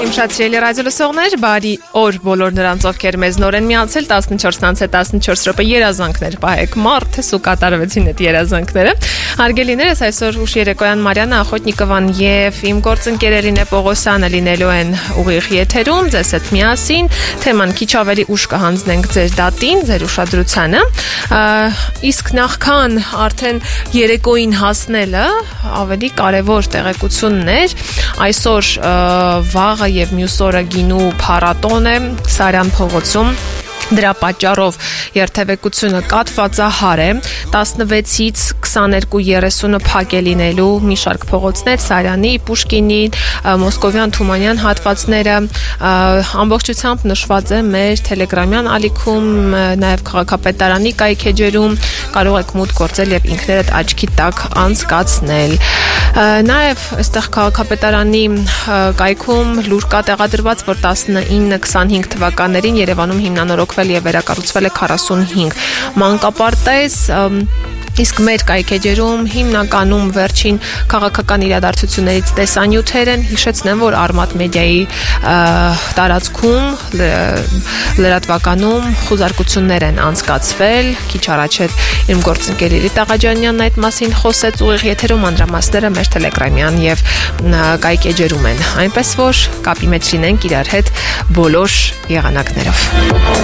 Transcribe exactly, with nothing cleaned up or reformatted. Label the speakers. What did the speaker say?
Speaker 1: Ողջույն շատ սիրելի ռադիո լսողներ, բարի օր բոլոր նրանց, ովքեր մեզ նոր են միացել, տասնչորսից տասնչորս րոպե երազանքներ պահեք, մարդս ու կատարվեցին այդ երազանքները։ Հարգելիներս, այսօր ուշ երեկոյան Մարիաննա Ախոտնիկովան եւ իմ գործընկեր Էլինե Պողոսյանը լինելու են ուղիղ եթերում, ձեզ հետ միասին, թեման քիչ ավելի ուշ կհանձնենք ձեր դատին, ձեր ուշադրությանը, իսկ նախքան արդեն երեկոյին հասնելը ավելի կարևոր տեղեկություններ, այսօր վաղը եւ մյուս օրը գինու փառատոն է Սարյան փողոցում։ Դրա պատճառով երթևեկությունը կաթվածահար է, տասնվեցից քսաներկու երեսունը փակ է լինելու մի շարք փողոցներ, Սարյանի, Պուշկինի, Մոսկովյան, Թումանյան հատվածները ամբողջությամբ նշված է մեր Telegram-յան ալիքում, նաև քաղաքապետարանի կայքեջերում, կարող եք մուտք գործել եւ ինքներդ աչքի տակ անցկացնել։ Նաև այստեղ քաղաքապետարանի կայքում լուր կա տեղադրված, որ տասնինը քսանհինգ թվականներին Երևանում հիմնանորոգվել եւ վերակառուցվել է քառասունհինգ մանկապարտեզ, իսկ մեր կայքեջերում հիմնականում վերջին քաղաքական իրադարձություններից տեսանյութեր են։ Հիշեցնեմ, որ Արմատ մեդիայի տարածքում լրատվականում խուզարկություններ են անցկացվել։ Քիչ առաջ էր իմ գործընկեր Իրիտա Ղաջանյանն այդ մասին խոսեց ուղիղ եթերում, անդրամասները մեր Telegram-յան եւ կայքեջերում են։ Այնպես որ կապի մեջ լինենք իրար հետ բոլոր եղանակներով։